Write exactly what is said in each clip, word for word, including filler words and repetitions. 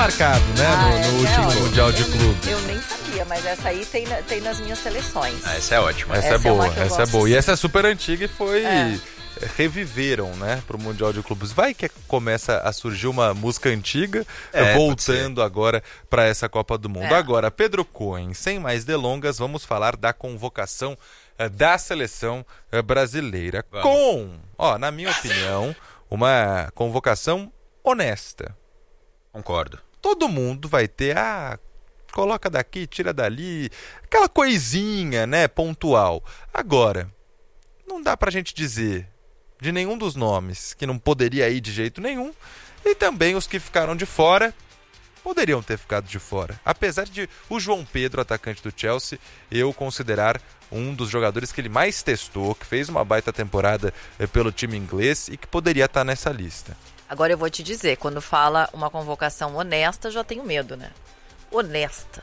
marcado, né? Ah, no no último é Mundial de eu, Clubes. Eu nem sabia, mas essa aí tem, tem nas minhas seleções. Ah, essa é ótima. Essa, Essa é boa, é uma que eu essa é gosto, boa. sim. E essa é super antiga e foi... É. Reviveram, né, pro Mundial de Clubes. Vai que começa a surgir uma música antiga, É, voltando agora para essa Copa do Mundo. É. Agora, Pedro Cohen, sem mais delongas, vamos falar da convocação eh, da seleção eh, brasileira. Vamos. Com, ó, na minha opinião, uma convocação honesta. Concordo. Todo mundo vai ter, ah, coloca daqui, tira dali, aquela coisinha, né, pontual. Agora, não dá pra gente dizer de nenhum dos nomes que não poderia ir de jeito nenhum, e também os que ficaram de fora poderiam ter ficado de fora. Apesar de o João Pedro, atacante do Chelsea, eu considerar um dos jogadores que ele mais testou, que fez uma baita temporada eh, pelo time inglês e que poderia estar nessa lista. Agora eu vou te dizer, quando fala uma convocação honesta, eu já tenho medo, né? Honesta.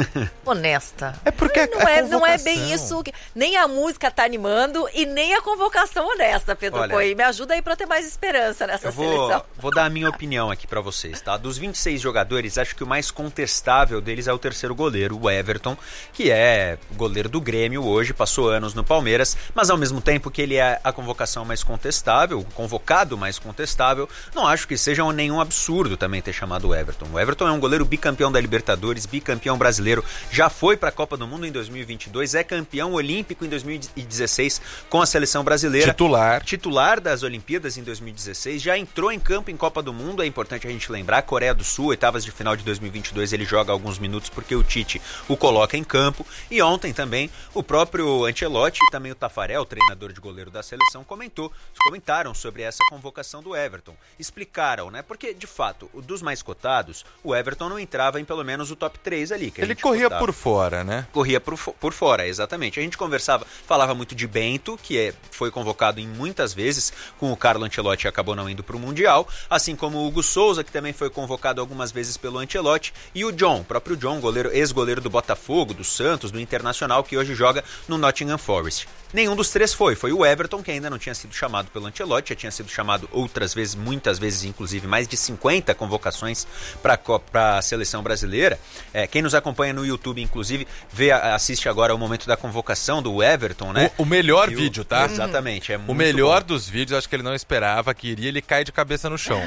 Honesta. É porque não, a, a é, não é bem convocação- isso. Que, nem a música tá animando e nem a convocação honesta, Pedro Olha, Coelho. Me ajuda aí pra eu ter mais esperança nessa Eu vou, seleção. vou dar a minha opinião aqui pra vocês, tá? Dos vinte e seis jogadores, acho que o mais contestável deles é o terceiro goleiro, o Everton, que é goleiro do Grêmio hoje, passou anos no Palmeiras, mas ao mesmo tempo que ele é a convocação mais contestável, o convocado mais contestável, não acho que seja nenhum absurdo também ter chamado o Everton. O Everton é um goleiro bicampeão da Libertadores, bicampeão brasileiro, já foi pra Copa do Mundo em dois mil e vinte e dois, é campeão olímpico em dois mil e dezesseis com a seleção brasileira. Titular. Titular das Olimpíadas em dois mil e dezesseis, já entrou em campo em Copa do Mundo, é importante a gente lembrar, Coreia do Sul, oitavas de final de dois mil e vinte e dois, ele joga alguns minutos porque o Tite o coloca em campo, e ontem também o próprio Ancelotti e também o Tafarel, treinador de goleiro da seleção, comentou, comentaram sobre essa convocação do Everton, explicaram, né, porque de fato, o dos mais cotados, o Everton não entrava em pelo menos o top três ali. Que a Ele gente corria cotava. por fora, né? Corria por, fo- por fora, exatamente. A gente conversava, falava muito de Bento, que é, foi convocado em muitas vezes com o Carlo Ancelotti e acabou não indo para o Mundial, assim como o Hugo Souza, que também foi convocado algumas vezes pelo Ancelotti, e o John, o próprio John, goleiro, ex-goleiro do Botafogo, do Santos, do Internacional, que hoje joga no Nottingham Forest. Nenhum dos três foi, foi o Everton, que ainda não tinha sido chamado pelo Ancelotti, já tinha sido chamado outras vezes, muitas vezes, inclusive, mais de cinquenta convocações para a seleção brasileira. É, quem nos acompanha no YouTube, inclusive, vê, assiste agora o momento da convocação do Everton, né? O, o melhor E o- vídeo, tá? Exatamente, é muito O melhor bom. dos vídeos, acho que ele não esperava que iria, ele cai de cabeça no chão.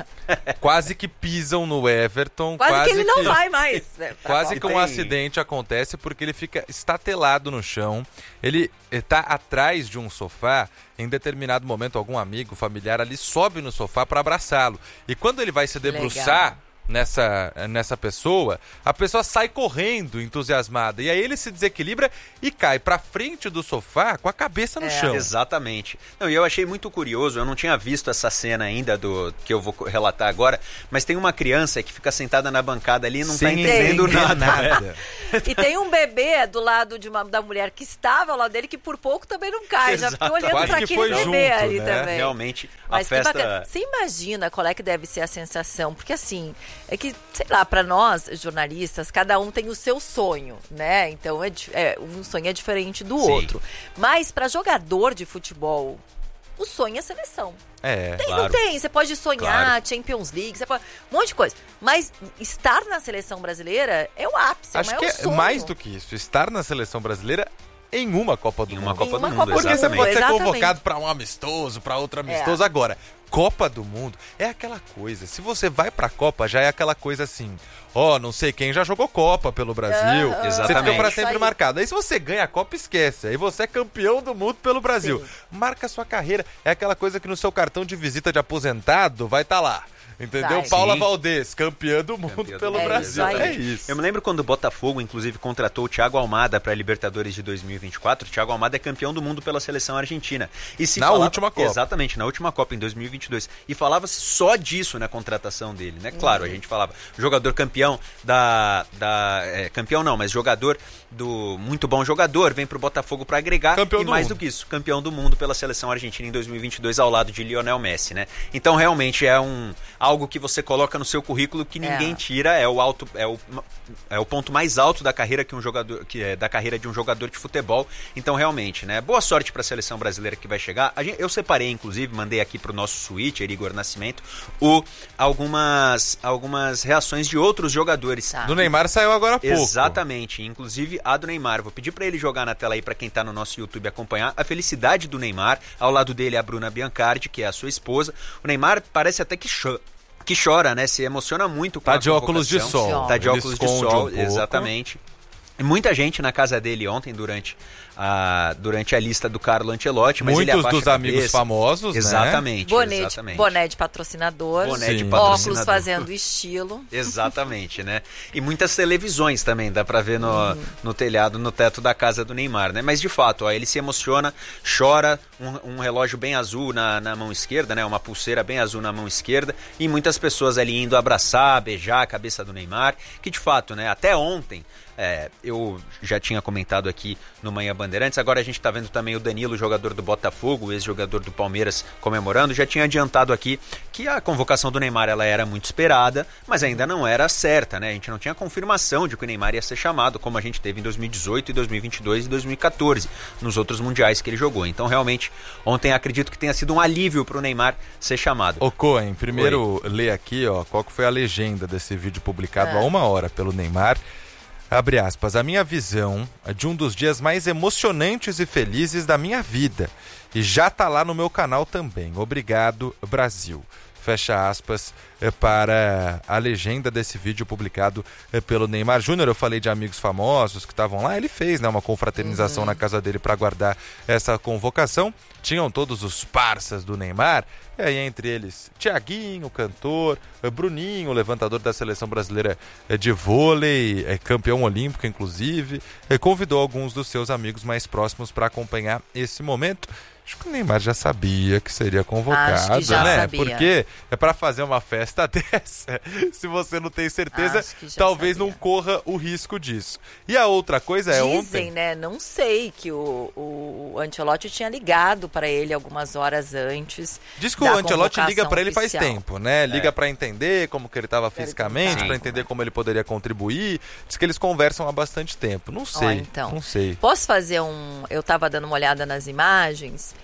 Quase que pisam no Everton. Quase, que ele não vai mais. né, pra Quase Copa. que um tem- acidente acontece porque ele fica estatelado no chão. Ele está atrás de um sofá. Em determinado momento, algum amigo, familiar ali sobe no sofá para abraçá-lo. E quando ele vai se debruçar Legal. nessa, nessa pessoa, a pessoa sai correndo, entusiasmada. E aí ele se desequilibra e cai para frente do sofá com a cabeça no É. chão. Exatamente. Não, e eu achei muito curioso, eu não tinha visto essa cena ainda do que eu vou relatar agora, mas tem uma criança que fica sentada na bancada ali e não tá Sem entendendo entender nada. nada. E tem um bebê do lado de uma, da mulher que estava ao lado dele que por pouco também não cai. Já fiquei olhando Quase pra que aquele foi bebê junto, ali né? também. Realmente, a Mas que festa... bacana. Você imagina qual é que deve ser a sensação? Porque assim, é que, sei lá, pra nós, jornalistas, cada um tem o seu sonho, né? Então, é, di- é, um sonho é diferente do Sim. outro. Mas pra jogador de futebol, o sonho é seleção. É. Tem, Claro. não tem, você pode sonhar, Claro. Champions League, você pode, um monte de coisa. Mas estar na seleção brasileira é o ápice, Acho é o que maior é sonho. mais do que isso. Estar na seleção brasileira em uma Copa do Em Mundo. uma Copa Em uma do Copa Mundo, do Porque você Mundo, exatamente. pode ser exatamente. convocado para um amistoso, para outro amistoso. Agora, Copa do Mundo é aquela coisa. Se você vai pra Copa, já é aquela coisa assim. Ó, não sei quem já jogou Copa pelo Brasil. Aham. Você Exatamente. fica pra Isso sempre aí. marcado. Aí se você ganha a Copa, esquece. Aí você é campeão do mundo pelo Brasil. Sim. Marca a sua carreira. É aquela coisa que no seu cartão de visita de aposentado vai estar lá. Entendeu? Vai. Paula Sim. Valdez, campeã do mundo Campeã do pelo mundo, Brasil. é isso É aí. isso. Eu me lembro quando o Botafogo, inclusive, contratou o Thiago Almada para a Libertadores de dois mil e vinte e quatro. O Thiago Almada é campeão do mundo pela seleção argentina. E se Na falava- última Copa. Exatamente, na última Copa, em dois mil e vinte e dois. E falava-se só disso na contratação dele, né? Claro, a gente falava jogador campeão da... da é, campeão não, mas jogador do... Muito bom jogador, vem pro Botafogo para agregar. Campeão e do mais mundo. do que isso, campeão do mundo pela seleção argentina em dois mil e vinte e dois ao lado de Lionel Messi, né? Então, realmente, é um... algo que você coloca no seu currículo que ninguém É. tira, é o alto, é o, é o ponto mais alto da carreira que um jogador, que é da carreira de um jogador de futebol. Então, realmente, né? Boa sorte para a seleção brasileira que vai chegar. A gente, eu separei, inclusive, mandei aqui pro nosso switcher, Igor Nascimento, o, algumas, algumas reações de outros jogadores. Tá. Do Neymar saiu agora há pouco. Exatamente, inclusive a do Neymar. Vou pedir para ele jogar na tela aí para quem tá no nosso YouTube acompanhar a felicidade do Neymar. Ao lado dele a Bruna Biancardi, que é a sua esposa. O Neymar parece até que chora. Que chora, né? Se emociona muito com Tá a de óculos de convocação. sol. Tá de Ele óculos de esconde sol, um pouco. exatamente. E muita gente na casa dele ontem durante a, durante a lista do Carlo Ancelotti. Mas ele Muitos abaixa dos a amigos cabeça. famosos, Exatamente, né? Boné de, exatamente. boné de patrocinador, Boné Sim. de óculos patrocinador. fazendo estilo. Exatamente, né? E muitas televisões também, dá pra ver no, Uhum. no telhado, no teto da casa do Neymar, né? Mas de fato, ó, ele se emociona, chora, um, um relógio bem azul na, na mão esquerda, né? Uma pulseira bem azul na mão esquerda, e muitas pessoas ali indo abraçar, beijar a cabeça do Neymar, que de fato, né? Até ontem, é, eu já tinha comentado aqui no Manhã Bandeirantes, agora a gente tá vendo também o Danilo, jogador do Botafogo, ex-jogador do Palmeiras, comemorando. Já tinha adiantado aqui que a convocação do Neymar ela era muito esperada, mas ainda não era certa, né? A gente não tinha confirmação de que o Neymar ia ser chamado, como a gente teve em dois mil e dezoito, e dois mil e vinte e dois e dois mil e quatorze, nos outros mundiais que ele jogou. Então, realmente, ontem acredito que tenha sido um alívio pro Neymar ser chamado. Ô Cohen, primeiro lê aqui, ó, qual que foi a legenda desse vídeo publicado É. há uma hora pelo Neymar. Abre aspas, a minha visão é de um dos dias mais emocionantes e felizes da minha vida. E já tá lá no meu canal também. Obrigado, Brasil. Fecha aspas é, para a legenda desse vídeo publicado é, pelo Neymar Júnior. Eu falei de amigos famosos que estavam lá. Ele fez, né, uma confraternização Uhum. na casa dele para aguardar essa convocação. Tinham todos os parças do Neymar. E aí, entre eles, Thiaguinho, cantor, eh, Bruninho, levantador da seleção brasileira eh, de vôlei, eh, campeão olímpico, inclusive, eh, convidou alguns dos seus amigos mais próximos para acompanhar esse momento. Acho que o Neymar já sabia que seria convocado, Acho que já né? sabia. Porque é para fazer uma festa dessa, se você não tem certeza, Acho que já talvez sabia. não corra o risco disso. E a outra coisa é Dizem, ontem... né? Não sei, que o, o Ancelotti tinha ligado para ele algumas horas antes. Diz que da o Ancelotti liga convocação pra ele faz oficial. tempo, né? Liga pra entender como que ele tava fisicamente, tentar. pra entender como ele poderia contribuir. Diz que eles conversam há bastante tempo. Não sei, Ó, então. não sei. Posso fazer um... Eu tava dando uma olhada nas imagens...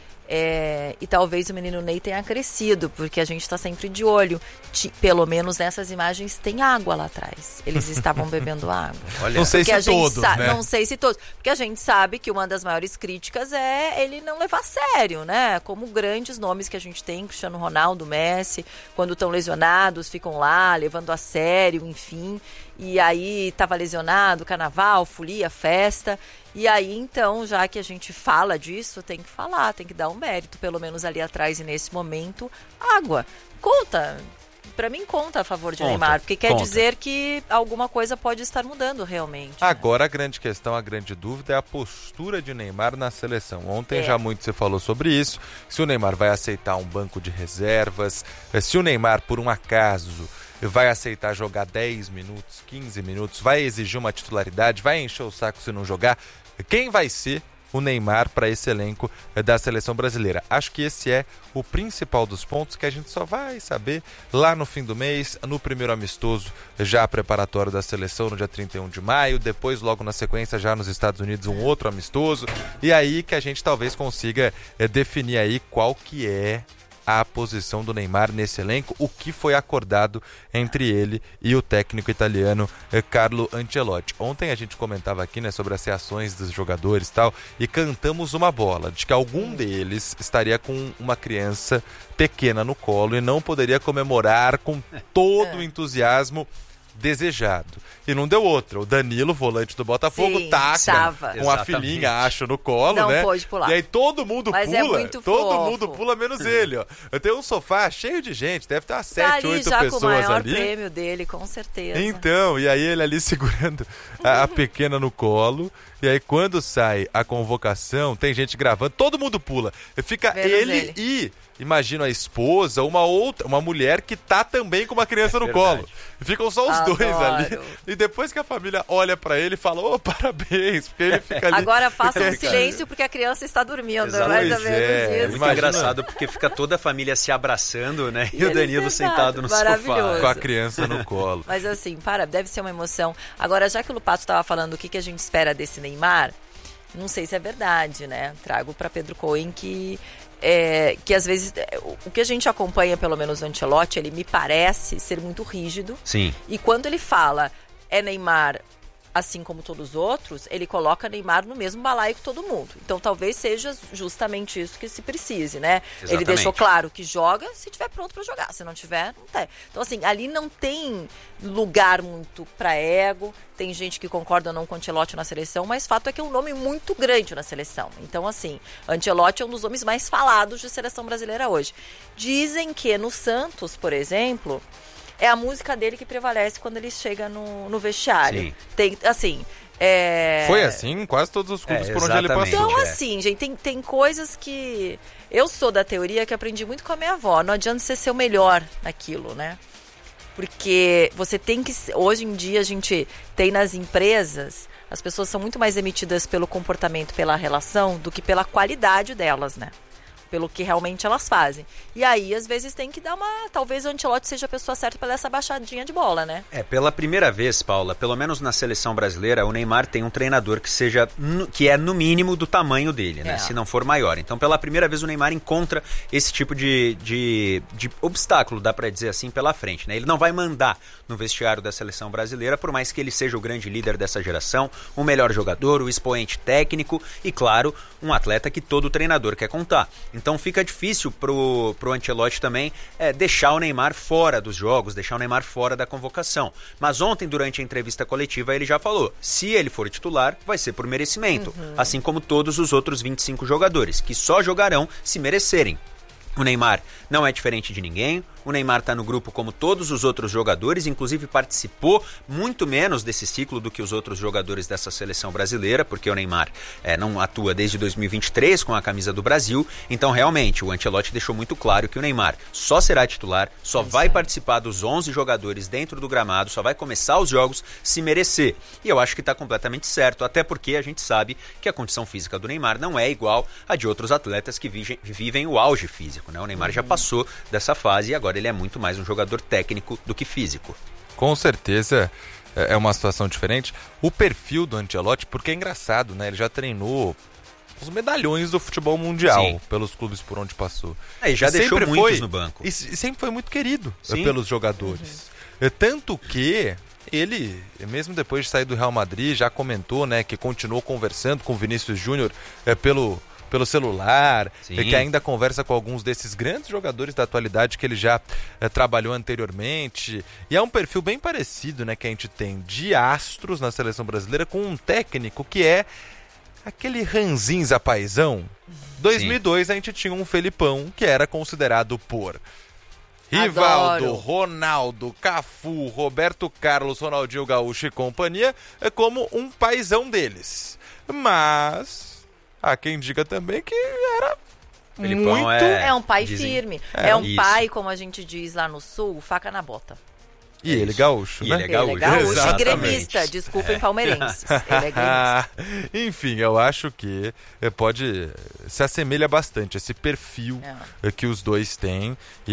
É, e talvez o menino Ney tenha crescido, porque a gente está sempre de olho. Ti- pelo menos nessas imagens tem água lá atrás. Eles estavam bebendo água. Olha, Não sei Porque se a gente todos, sa- né? Não sei se todos. Porque a gente sabe que uma das maiores críticas é ele não levar a sério, né? Como grandes nomes que a gente tem, Cristiano Ronaldo, Messi, quando estão lesionados, ficam lá levando a sério, enfim. E aí tava lesionado, carnaval, folia, festa. E aí, então, já que a gente fala disso, tem que falar, tem que dar um mérito, pelo menos ali atrás e nesse momento, água. Conta. Pra mim, conta a favor de Conta, Neymar, porque quer conta. dizer que alguma coisa pode estar mudando realmente. né? Agora a grande questão, a grande dúvida é a postura de Neymar na seleção. Ontem É. já muito você falou sobre isso. Se o Neymar vai aceitar um banco de reservas, eh, se o Neymar, por um acaso, vai aceitar jogar dez minutos, quinze minutos, vai exigir uma titularidade, vai encher o saco se não jogar. Quem vai ser o Neymar para esse elenco eh, da seleção brasileira? Acho que esse é o principal dos pontos que a gente só vai saber lá no fim do mês, no primeiro amistoso já preparatório da seleção no dia trinta e um de maio, depois logo na sequência já nos Estados Unidos um outro amistoso, e aí que a gente talvez consiga eh, definir aí qual que é a posição do Neymar nesse elenco, o que foi acordado entre ele e o técnico italiano eh, Carlo Ancelotti. Ontem a gente comentava aqui, né, sobre as reações dos jogadores e tal, e cantamos uma bola de que algum deles estaria com uma criança pequena no colo e não poderia comemorar com todo o entusiasmo desejado. E não deu outra. O Danilo, volante do Botafogo, Sim, taca tava. com a Exatamente. filhinha, acho, no colo, Não né? pôde pular. E aí todo mundo Mas pula. é muito todo fofo. mundo pula, menos ele, ó. Eu tenho um sofá cheio de gente, deve ter umas Tá sete, ali oito já com o pessoas maior ali. prêmio dele, com certeza. Então, e aí ele ali segurando a, a pequena no colo. E aí quando sai a convocação, tem gente gravando, todo mundo pula. Fica Menos ele, ele. e imagino a esposa, uma outra, uma mulher que tá também com uma criança É no verdade. colo. Ficam só os Adoro. dois ali. E depois que a família olha pra ele, fala, ô, parabéns, porque ele fica ali. Agora faça um É, cara. silêncio porque a criança está dormindo. Exato. Mais ou Pois menos é, isso. É muito Imagina. engraçado porque fica toda a família se abraçando, né? E, E o ele Danilo sentado, sentado no maravilhoso. sofá. Com a criança no colo. Mas assim, para, deve ser uma emoção. Agora, já que o Lupato estava falando o que, que a gente espera desse Neymar, não sei se é verdade, né? Trago para Pedro Cohen que, é, que às vezes o que a gente acompanha, pelo menos no Ancelotti, ele me parece ser muito rígido. Sim. E quando ele fala é Neymar, assim como todos os outros, ele coloca Neymar no mesmo balaio que todo mundo. Então talvez seja justamente isso que se precise, né? Exatamente. Ele deixou claro que joga se tiver pronto para jogar, se não tiver, não tem. Então assim, ali não tem lugar muito para ego. Tem gente que concorda ou não com o Ancelotti na seleção, mas fato é que é um nome muito grande na seleção. Então assim, Ancelotti é um dos nomes mais falados de seleção brasileira hoje. Dizem que no Santos, por exemplo, é a música dele que prevalece quando ele chega no, no vestiário. Sim. Tem, assim... É... Foi assim em quase todos os clubes É, por onde ele exatamente. passou. Então, É. assim, gente, tem, tem coisas que... Eu sou da teoria que aprendi muito com a minha avó. Não adianta você ser o melhor naquilo, né? Porque você tem que... Hoje em dia, a gente tem nas empresas... As pessoas são muito mais emitidas pelo comportamento, pela relação, do que pela qualidade delas, né? Pelo que realmente elas fazem. E aí, às vezes, tem que dar uma... Talvez o Ancelotti seja a pessoa certa para dar essa baixadinha de bola, né? É, pela primeira vez, Paula, pelo menos na seleção brasileira, o Neymar tem um treinador que seja no- que é no mínimo do tamanho dele, né? É. Se não for maior. Então, pela primeira vez, o Neymar encontra esse tipo de, de, de obstáculo, dá pra dizer assim, pela frente, né? Ele não vai mandar no vestiário da seleção brasileira, por mais que ele seja o grande líder dessa geração, o melhor jogador, o expoente técnico e, claro, um atleta que todo treinador quer contar. Então fica difícil pro, pro Ancelotti também é, deixar o Neymar fora dos jogos, deixar o Neymar fora da convocação. Mas ontem, durante a entrevista coletiva, ele já falou, se ele for titular, vai ser por merecimento, Uhum. assim como todos os outros vinte e cinco jogadores, que só jogarão se merecerem. O Neymar não é diferente de ninguém, o Neymar está no grupo como todos os outros jogadores, inclusive participou muito menos desse ciclo do que os outros jogadores dessa seleção brasileira, porque o Neymar é, não atua desde dois mil e vinte e três com a camisa do Brasil, então realmente o Ancelotti deixou muito claro que o Neymar só será titular, só vai participar dos onze jogadores dentro do gramado, só vai começar os jogos se merecer. E eu acho que está completamente certo, até porque a gente sabe que a condição física do Neymar não é igual a de outros atletas que vivem, vivem o auge físico, né? O Neymar já passou dessa fase e agora ele é muito mais um jogador técnico do que físico. Com certeza é uma situação diferente. O perfil do Ancelotti, porque é engraçado, né? Ele já treinou os medalhões do futebol mundial Sim. pelos clubes por onde passou. É, e já E deixou sempre muitos foi- no banco. E, e sempre foi muito querido eh, Sim. pelos jogadores. É, tanto que ele, mesmo depois de sair do Real Madrid, já comentou, né, que continuou conversando com o Vinícius Júnior é, pelo, pelo celular, Sim. é, que ainda conversa com alguns desses grandes jogadores da atualidade que ele já é, trabalhou anteriormente. E é um perfil bem parecido, né, que a gente tem de astros na seleção brasileira com um técnico que é aquele ranzinza paizão. dois mil e dois a gente tinha um Felipão que era considerado por Rivaldo, Adoro. Ronaldo, Cafu, Roberto Carlos, Ronaldinho Gaúcho e companhia é como um paizão deles. Mas há quem diga também que era Felipão muito... é- É um pai dizem- firme. É, É, um isso. pai, como a gente diz lá no sul, faca na bota. E ele gaúcho, E né? ele é gaúcho. Ele é gaúcho e Exatamente. gremista. Desculpem, palmeirenses. Ele é gremista. Enfim, eu acho que eh, pode se assemelha bastante esse perfil É. eh, que os dois têm.